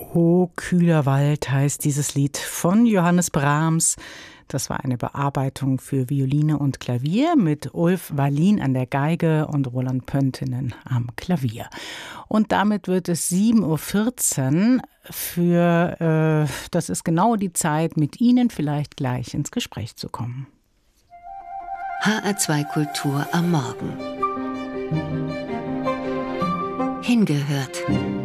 O kühler Wald heißt dieses Lied von Johannes Brahms. Das war eine Bearbeitung für Violine und Klavier mit Ulf Wallin an der Geige und Roland Pöntinen am Klavier. Und damit wird es 7:14 Uhr. Das ist genau die Zeit, mit Ihnen vielleicht gleich ins Gespräch zu kommen. HR2 Kultur am Morgen. Hingehört.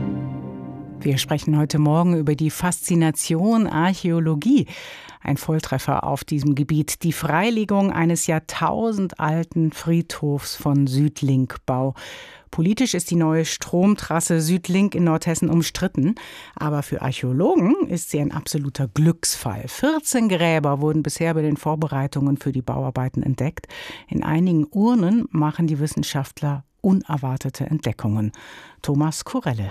Wir sprechen heute Morgen über die Faszination Archäologie. Ein Volltreffer auf diesem Gebiet. Die Freilegung eines jahrtausendalten Friedhofs von Südlinkbau. Politisch ist die neue Stromtrasse Südlink in Nordhessen umstritten. Aber für Archäologen ist sie ein absoluter Glücksfall. 14 Gräber wurden bisher bei den Vorbereitungen für die Bauarbeiten entdeckt. In einigen Urnen machen die Wissenschaftler unerwartete Entdeckungen. Thomas Kurella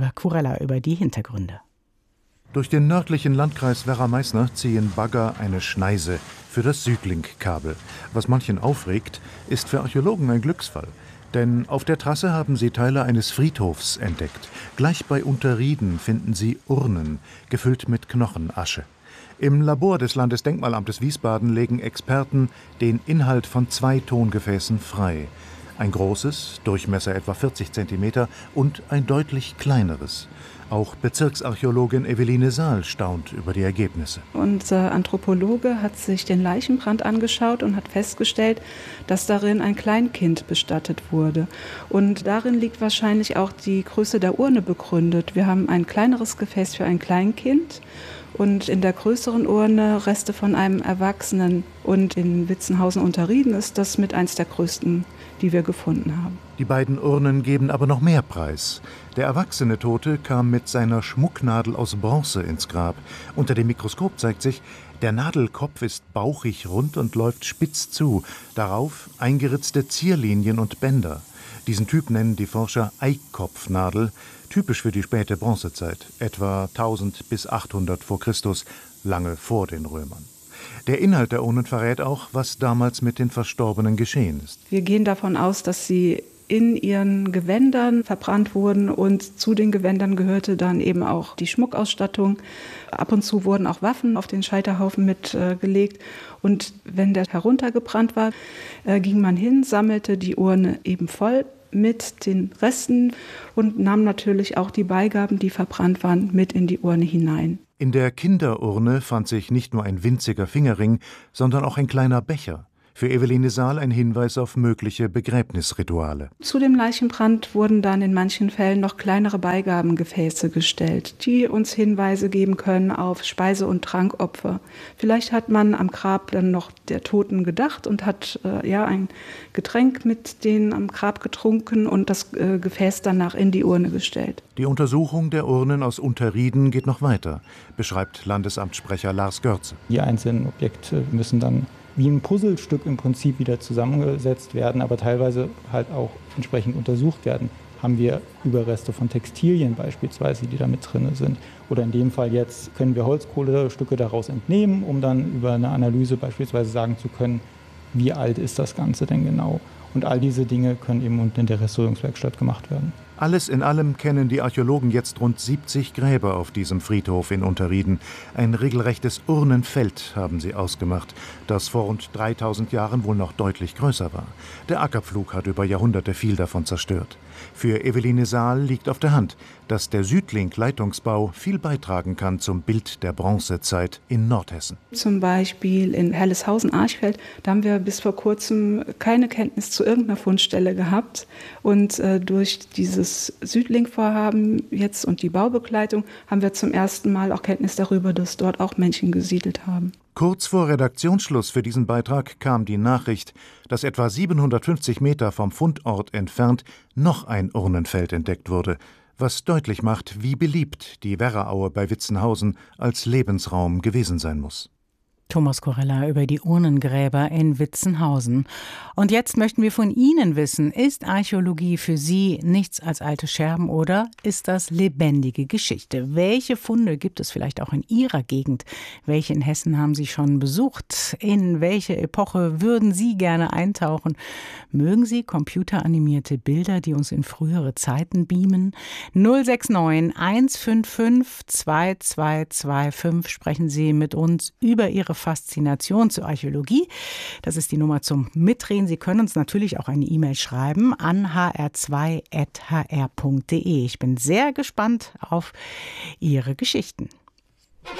über die Hintergründe. Durch den nördlichen Landkreis Werra-Meißner ziehen Bagger eine Schneise für das Südlink-Kabel. Was manchen aufregt, ist für Archäologen ein Glücksfall. Denn auf der Trasse haben sie Teile eines Friedhofs entdeckt. Gleich bei Unterrieden finden sie Urnen, gefüllt mit Knochenasche. Im Labor des Landesdenkmalamtes Wiesbaden legen Experten den Inhalt von 2 Tongefäßen frei. Ein großes, Durchmesser etwa 40 cm und ein deutlich kleineres. Auch Bezirksarchäologin Eveline Saal staunt über die Ergebnisse. Unser Anthropologe hat sich den Leichenbrand angeschaut und hat festgestellt, dass darin ein Kleinkind bestattet wurde. Und darin liegt wahrscheinlich auch die Größe der Urne begründet. Wir haben ein kleineres Gefäß für ein Kleinkind und in der größeren Urne Reste von einem Erwachsenen. Und in Witzenhausen-Unterrieden ist das mit eins der größten, die wir gefunden haben. Die beiden Urnen geben aber noch mehr Preis. Der erwachsene Tote kam mit seiner Schmucknadel aus Bronze ins Grab. Unter dem Mikroskop zeigt sich, der Nadelkopf ist bauchig rund und läuft spitz zu. Darauf eingeritzte Zierlinien und Bänder. Diesen Typ nennen die Forscher Eikopfnadel, typisch für die späte Bronzezeit, etwa 1000 bis 800 vor Christus, lange vor den Römern. Der Inhalt der Urnen verrät auch, was damals mit den Verstorbenen geschehen ist. Wir gehen davon aus, dass sie in ihren Gewändern verbrannt wurden und zu den Gewändern gehörte dann eben auch die Schmuckausstattung. Ab und zu wurden auch Waffen auf den Scheiterhaufen mitgelegt. Und wenn der heruntergebrannt war, ging man hin, sammelte die Urne eben voll mit den Resten und nahm natürlich auch die Beigaben, die verbrannt waren, mit in die Urne hinein. In der Kinderurne fand sich nicht nur ein winziger Fingerring, sondern auch ein kleiner Becher. Für Eveline Saal ein Hinweis auf mögliche Begräbnisrituale. Zu dem Leichenbrand wurden dann in manchen Fällen noch kleinere Beigabengefäße gestellt, die uns Hinweise geben können auf Speise- und Trankopfer. Vielleicht hat man am Grab dann noch der Toten gedacht und hat ein Getränk mit denen am Grab getrunken und das Gefäß danach in die Urne gestellt. Die Untersuchung der Urnen aus Unterrieden geht noch weiter, beschreibt Landesamtssprecher Lars Görze. Die einzelnen Objekte müssen dann wie ein Puzzlestück im Prinzip wieder zusammengesetzt werden, aber teilweise halt auch entsprechend untersucht werden. Haben wir Überreste von Textilien beispielsweise, die da mit drin sind? Oder in dem Fall jetzt können wir Holzkohlestücke daraus entnehmen, um dann über eine Analyse beispielsweise sagen zu können, wie alt ist das Ganze denn genau? Und all diese Dinge können eben in der Restaurierungswerkstatt gemacht werden. Alles in allem kennen die Archäologen jetzt rund 70 Gräber auf diesem Friedhof in Unterrieden. Ein regelrechtes Urnenfeld haben sie ausgemacht, das vor rund 3000 Jahren wohl noch deutlich größer war. Der Ackerpflug hat über Jahrhunderte viel davon zerstört. Für Eveline Saal liegt auf der Hand, dass der Südlink-Leitungsbau viel beitragen kann zum Bild der Bronzezeit in Nordhessen. Zum Beispiel in Herleshausen-Archfeld, da haben wir bis vor kurzem keine Kenntnis zu irgendeiner Fundstelle gehabt. Und durch dieses Südlink-Vorhaben jetzt und die Baubegleitung haben wir zum ersten Mal auch Kenntnis darüber, dass dort auch Menschen gesiedelt haben. Kurz vor Redaktionsschluss für diesen Beitrag kam die Nachricht, dass etwa 750 Meter vom Fundort entfernt noch ein Urnenfeld entdeckt wurde, was deutlich macht, wie beliebt die Werraaue bei Witzenhausen als Lebensraum gewesen sein muss. Thomas Korella über die Urnengräber in Witzenhausen. Und jetzt möchten wir von Ihnen wissen, ist Archäologie für Sie nichts als alte Scherben oder ist das lebendige Geschichte? Welche Funde gibt es vielleicht auch in Ihrer Gegend? Welche in Hessen haben Sie schon besucht? In welche Epoche würden Sie gerne eintauchen? Mögen Sie computeranimierte Bilder, die uns in frühere Zeiten beamen? 069 155 2225 sprechen Sie mit uns über Ihre Faszination zur Archäologie. Das ist die Nummer zum Mitreden. Sie können uns natürlich auch eine E-Mail schreiben an hr2@hr.de. Ich bin sehr gespannt auf Ihre Geschichten.